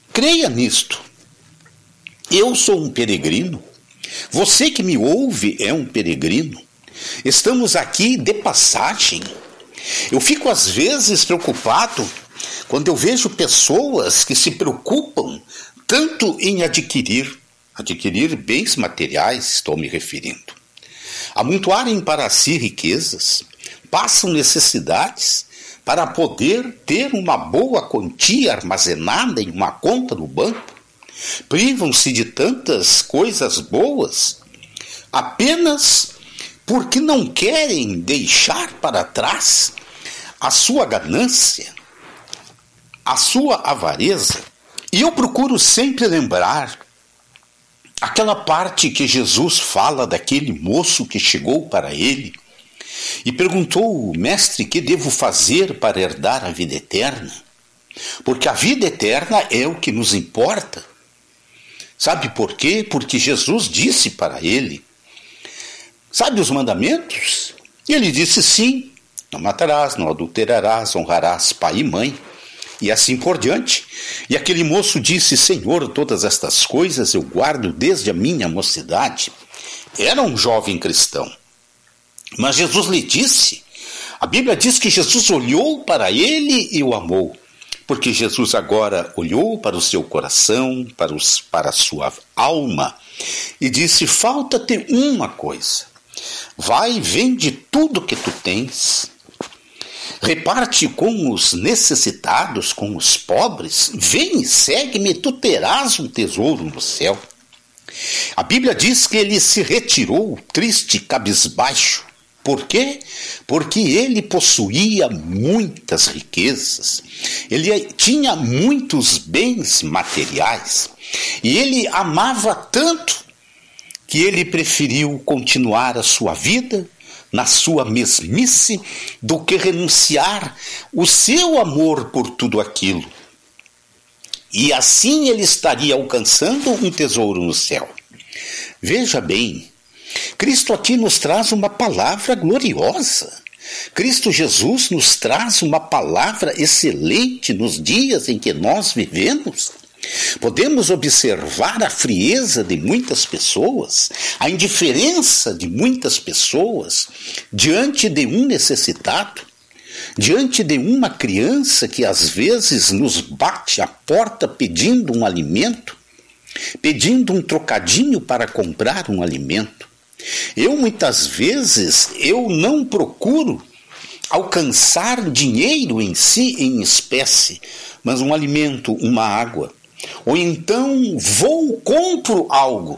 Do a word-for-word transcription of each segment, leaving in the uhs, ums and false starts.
Creia nisto. Eu sou um peregrino. Você que me ouve é um peregrino. Estamos aqui de passagem. Eu fico às vezes preocupado quando eu vejo pessoas que se preocupam tanto em adquirir, adquirir bens materiais, estou me referindo, amontoarem para si riquezas, passam necessidades para poder ter uma boa quantia armazenada em uma conta no banco, privam-se de tantas coisas boas apenas porque não querem deixar para trás a sua ganância, a sua avareza. E eu procuro sempre lembrar aquela parte que Jesus fala daquele moço que chegou para ele e perguntou: mestre, que devo fazer para herdar a vida eterna? Porque a vida eterna é o que nos importa. Sabe por quê? Porque Jesus disse para ele: sabe os mandamentos? E ele disse sim: não matarás, não adulterarás, honrarás pai e mãe, e assim por diante. E aquele moço disse: Senhor, todas estas coisas eu guardo desde a minha mocidade. Era um jovem cristão. Mas Jesus lhe disse, a Bíblia diz que Jesus olhou para ele e o amou. Porque Jesus agora olhou para o seu coração, para, os, para a sua alma, e disse: falta-te uma coisa. Vai, vende tudo que tu tens, reparte com os necessitados, com os pobres, vem e segue-me, tu terás um tesouro no céu. A Bíblia diz que ele se retirou, triste, cabisbaixo. Por quê? Porque ele possuía muitas riquezas, ele tinha muitos bens materiais, e ele amava tanto que ele preferiu continuar a sua vida na sua mesmice do que renunciar o seu amor por tudo aquilo. E assim ele estaria alcançando um tesouro no céu. Veja bem, Cristo aqui nos traz uma palavra gloriosa. Cristo Jesus nos traz uma palavra excelente nos dias em que nós vivemos. Podemos observar a frieza de muitas pessoas, a indiferença de muitas pessoas diante de um necessitado, diante de uma criança que às vezes nos bate à porta pedindo um alimento, pedindo um trocadinho para comprar um alimento. Eu muitas vezes eu não procuro alcançar dinheiro em si, em espécie, mas um alimento, uma água. Ou então vou, compro algo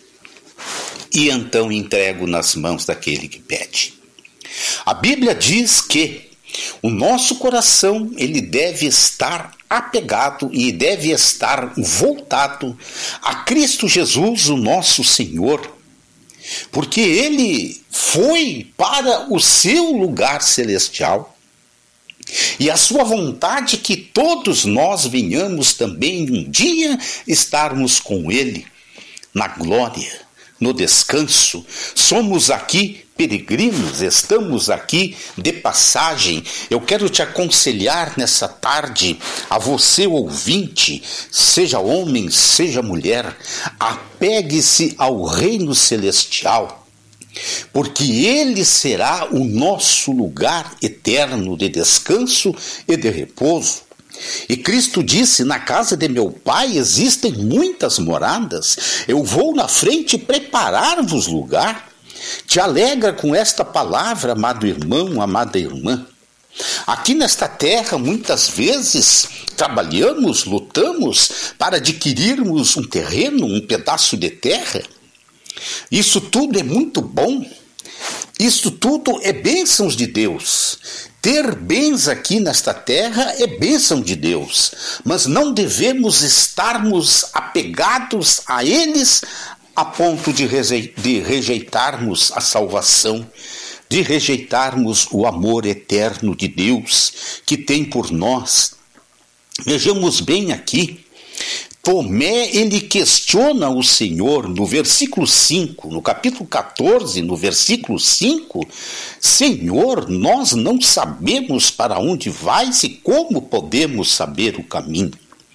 e então entrego nas mãos daquele que pede. A Bíblia diz que o nosso coração ele deve estar apegado e deve estar voltado a Cristo Jesus, o nosso Senhor, porque ele foi para o seu lugar celestial. E a sua vontade é que todos nós venhamos também um dia estarmos com ele na glória, no descanso. Somos aqui peregrinos, estamos aqui de passagem. Eu quero te aconselhar nessa tarde, a você ouvinte, seja homem, seja mulher, apegue-se ao reino celestial, porque ele será o nosso lugar eterno de descanso e de repouso. E Cristo disse: na casa de meu pai existem muitas moradas, eu vou na frente preparar-vos lugar. Te alegra com esta palavra, amado irmão, amada irmã. Aqui nesta terra, muitas vezes, trabalhamos, lutamos para adquirirmos um terreno, um pedaço de terra. Isso tudo é muito bom, isso tudo é bênçãos de Deus. Ter bens aqui nesta terra é bênção de Deus, mas não devemos estarmos apegados a eles a ponto de rejeitarmos a salvação, de rejeitarmos o amor eterno de Deus que tem por nós. Vejamos bem aqui, Tomé, ele questiona o Senhor no versículo cinco, no capítulo catorze, no versículo cinco, Senhor, nós não sabemos para onde vais e como podemos saber o caminho.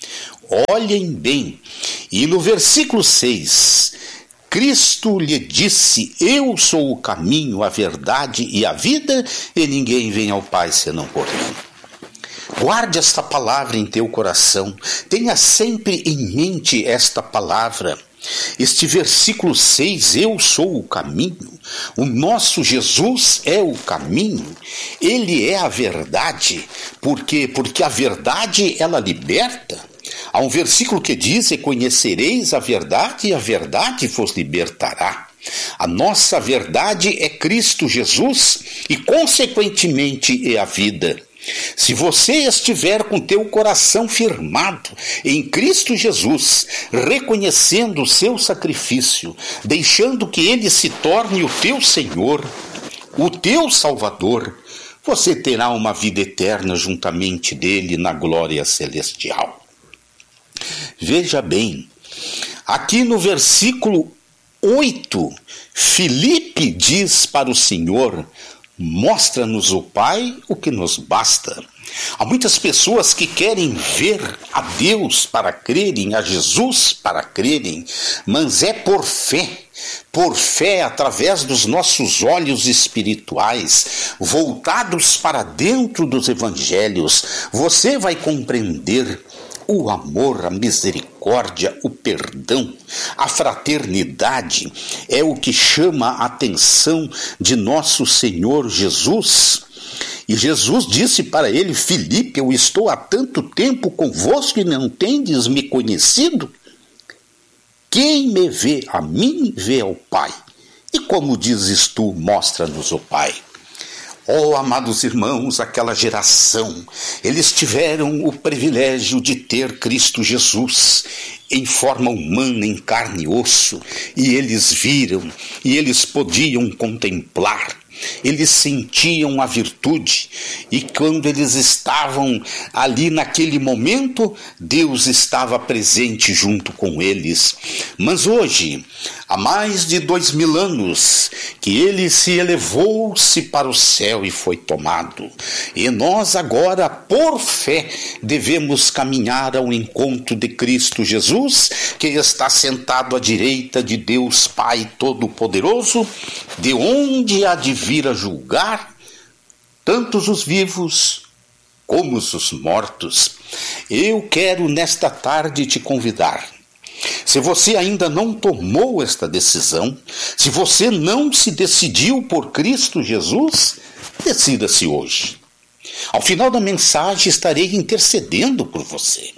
Olhem bem. E no versículo seis, Cristo lhe disse: eu sou o caminho, a verdade e a vida, e ninguém vem ao Pai senão por mim. Guarde esta palavra em teu coração. Tenha sempre em mente esta palavra. Este versículo seis, eu sou o caminho. O nosso Jesus é o caminho. Ele é a verdade. Por quê? Porque a verdade, ela liberta. Há um versículo que diz: e conhecereis a verdade, e a verdade vos libertará. A nossa verdade é Cristo Jesus e, consequentemente, é a vida. Se você estiver com teu coração firmado em Cristo Jesus, reconhecendo o seu sacrifício, deixando que Ele se torne o teu Senhor, o teu Salvador, você terá uma vida eterna juntamente dele na glória celestial. Veja bem, aqui no versículo oito, Filipe diz para o Senhor: mostra-nos o Pai, o que nos basta. Há muitas pessoas que querem ver a Deus para crerem, a Jesus para crerem, mas é por fé, por fé através dos nossos olhos espirituais, voltados para dentro dos evangelhos, você vai compreender o amor, a misericórdia, o perdão, a fraternidade é o que chama a atenção de nosso Senhor Jesus. E Jesus disse para ele: Filipe, eu estou há tanto tempo convosco e não tendes me conhecido? Quem me vê a mim, vê ao Pai. E como dizes tu, mostra-nos o Pai. Oh, amados irmãos, aquela geração, eles tiveram o privilégio de ter Cristo Jesus em forma humana, em carne e osso, e eles viram, e eles podiam contemplar, eles sentiam a virtude, e quando eles estavam ali naquele momento, Deus estava presente junto com eles. Mas hoje, há mais de dois mil anos, que ele se elevou-se para o céu e foi tomado. E nós agora, por fé, devemos caminhar ao encontro de Cristo Jesus, que está sentado à direita de Deus Pai Todo-Poderoso, de onde há de vir a julgar tantos os vivos como os mortos. Eu quero nesta tarde te convidar. Se você ainda não tomou esta decisão, se você não se decidiu por Cristo Jesus, decida-se hoje. Ao final da mensagem estarei intercedendo por você.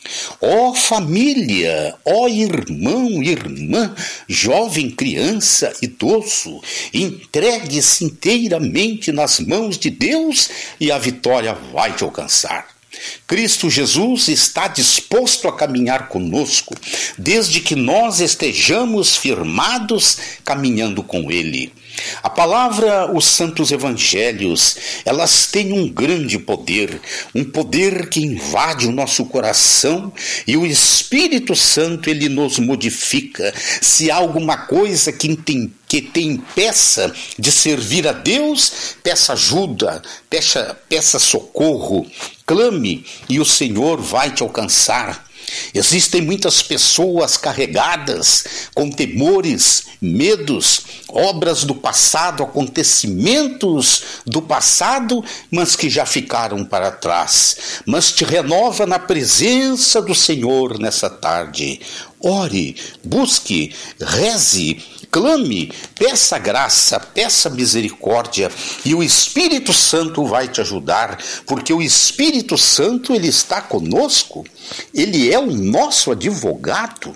Ó família, ó irmão, irmã, jovem, criança, idoso, entregue-se inteiramente nas mãos de Deus e a vitória vai te alcançar. Cristo Jesus está disposto a caminhar conosco, desde que nós estejamos firmados caminhando com Ele. A palavra, os santos evangelhos, elas têm um grande poder, um poder que invade o nosso coração, e o Espírito Santo, ele nos modifica. Se há alguma coisa que tem, que te impeça de servir a Deus, peça ajuda, peça, peça socorro, clame e o Senhor vai te alcançar. Existem muitas pessoas carregadas com temores, medos, obras do passado, acontecimentos do passado, mas que já ficaram para trás. Mas te renova na presença do Senhor nessa tarde. Ore, busque, reze, clame, peça graça, peça misericórdia, e o Espírito Santo vai te ajudar, porque o Espírito Santo, ele está conosco, ele é o nosso advogado.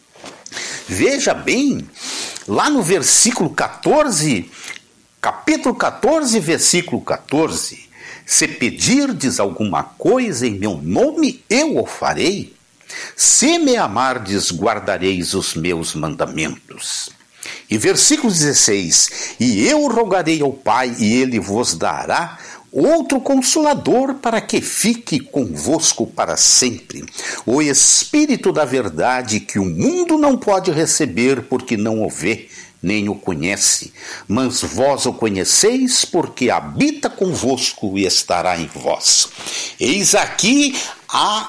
Veja bem, lá no versículo catorze, capítulo catorze, versículo catorze, se pedirdes alguma coisa em meu nome, eu o farei. Se me amardes, guardareis os meus mandamentos. E versículo dezesseis, e eu rogarei ao Pai, e ele vos dará outro Consolador, para que fique convosco para sempre, o Espírito da verdade, que o mundo não pode receber, porque não o vê, nem o conhece, mas vós o conheceis, porque habita convosco e estará em vós. Eis aqui a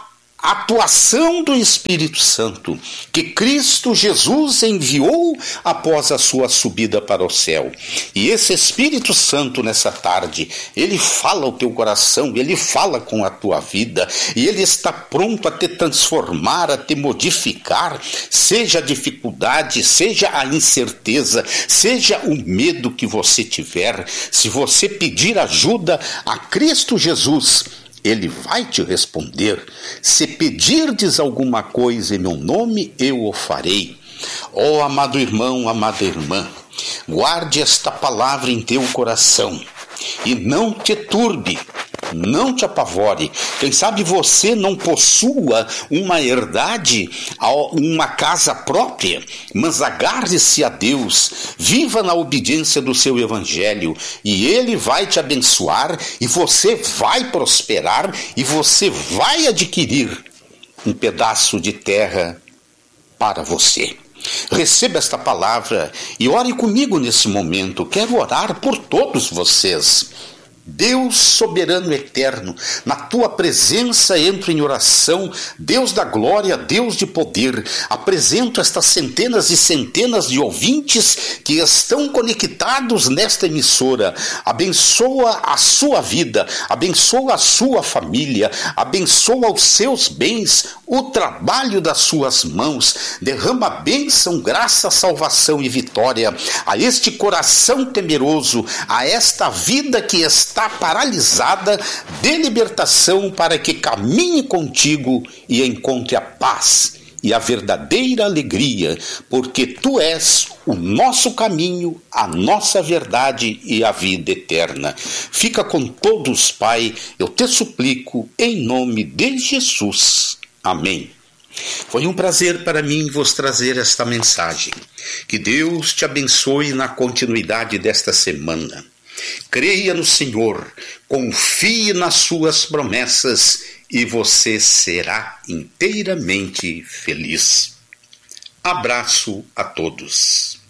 atuação do Espírito Santo que Cristo Jesus enviou após a sua subida para o céu. E esse Espírito Santo nessa tarde, ele fala ao teu coração, ele fala com a tua vida, e ele está pronto a te transformar, a te modificar, seja a dificuldade, seja a incerteza, seja o medo que você tiver. Se você pedir ajuda a Cristo Jesus, ele vai te responder. Se pedirdes alguma coisa em meu nome, eu o farei. Ó amado irmão, amada irmã, guarde esta palavra em teu coração e não te turbe, não te apavore. Quem sabe você não possua uma herdade, uma casa própria, mas agarre-se a Deus, viva na obediência do seu evangelho, e ele vai te abençoar, e você vai prosperar, e você vai adquirir um pedaço de terra para você. Receba esta palavra e ore comigo nesse momento. Quero orar por todos vocês. Deus soberano eterno, na tua presença entro em oração. Deus da glória, Deus de poder, apresento estas centenas e centenas de ouvintes que estão conectados nesta emissora. Abençoa a sua vida, abençoa a sua família, abençoa os seus bens, o trabalho das suas mãos. Derrama bênção, graça, salvação e vitória a este coração temeroso, a esta vida que está está paralisada, de libertação, para que caminhe contigo e encontre a paz e a verdadeira alegria, porque tu és o nosso caminho, a nossa verdade e a vida eterna. Fica com todos, Pai, eu te suplico, em nome de Jesus. Amém. Foi um prazer para mim vos trazer esta mensagem. Que Deus te abençoe na continuidade desta semana. Creia no Senhor, confie nas suas promessas e você será inteiramente feliz. Abraço a todos.